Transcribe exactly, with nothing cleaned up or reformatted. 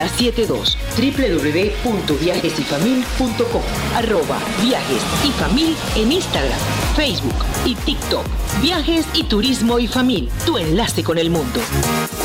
setenta y dos, doble u doble u doble u punto viajes y famil punto com, arroba Viajes y Famil en Instagram, Facebook y TikTok. Viajes y Turismo y Famil, tu enlace con el mundo.